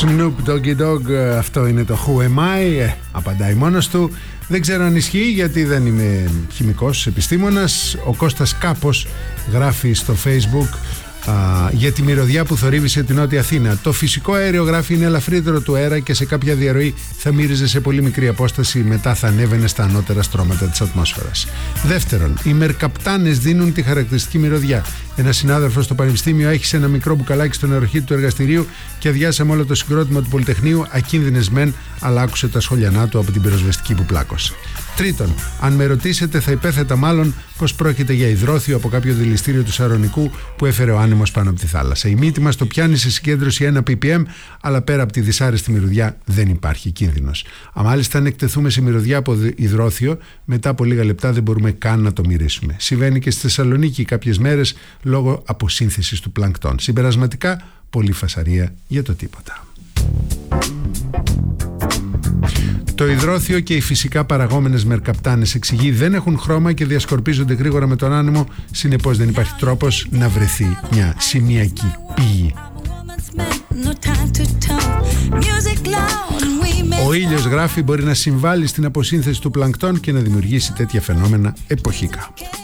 Snoop Doggy Dogg, αυτό είναι το Who Am I, απαντάει μόνος του. Δεν ξέρω αν ισχύει γιατί δεν είμαι χημικός επιστήμονας. Ο Κώστας Κάπος γράφει στο Facebook για τη μυρωδιά που θορύβησε την Νότια Αθήνα. Το φυσικό αέριο, γράφει, είναι ελαφρύτερο του αέρα και σε κάποια διαρροή θα μύριζε σε πολύ μικρή απόσταση, μετά θα ανέβαινε στα ανώτερα στρώματα της ατμόσφαιρας. Δεύτερον, οι μερκαπτάνες δίνουν τη χαρακτηριστική μυρωδιά. Ένας συνάδελφος στο πανεπιστήμιο έχισε ένα μικρό μπουκαλάκι στο νεροχύτη του εργαστηρίου και αδειάσαμε όλο το συγκρότημα του Πολυτεχνείου. Ακίνδυνες μεν, αλλά άκουσε τα σχόλιανά του από την πυροσβεστική που πλάκωσε. Τρίτον, αν με ρωτήσετε, θα υπέθετα μάλλον πως πρόκειται για υδρόθιο από κάποιο δηληστήριο του Σαρονικού που έφερε ο άνεμος πάνω από τη θάλασσα. Η μύτη μας το πιάνει σε συγκέντρωση 1 ppm, αλλά πέρα από τη δυσάρεστη μυρωδιά δεν υπάρχει κίνδυνος. Μάλιστα, αν εκτεθούμε σε μυρωδιά από υδρόθιο, μετά από λίγα λεπτά δεν μπορούμε καν να το μυρίσουμε. Συμβαίνει και στη Θεσσαλονίκη κάποιες μέρες λόγω αποσύνθεσης του πλανκτών. Συμπερασματικά, πολύ φασαρία για το τίποτα. Το υδρόθιο και οι φυσικά παραγόμενες μερκαπτάνες, εξηγεί, δεν έχουν χρώμα και διασκορπίζονται γρήγορα με τον άνεμο, συνεπώς δεν υπάρχει τρόπος να βρεθεί μια σημειακή πηγή. Ο ήλιος, γράφει, μπορεί να συμβάλλει στην αποσύνθεση του πλανκτών και να δημιουργήσει τέτοια φαινόμενα εποχικά.